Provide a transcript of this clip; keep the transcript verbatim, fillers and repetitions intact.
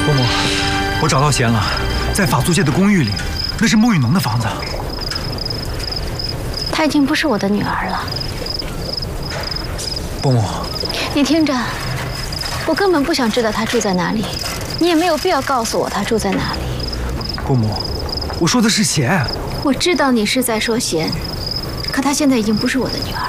伯母，我找到贤了，在法租界的公寓里，那是孟雨农的房子。 她已经不是我的女儿了。 伯母， 你听着，我根本不想知道她住在哪里，你也没有必要告诉我她住在哪里。 伯母，我说的是贤。 我知道你是在说贤，可她现在已经不是我的女儿。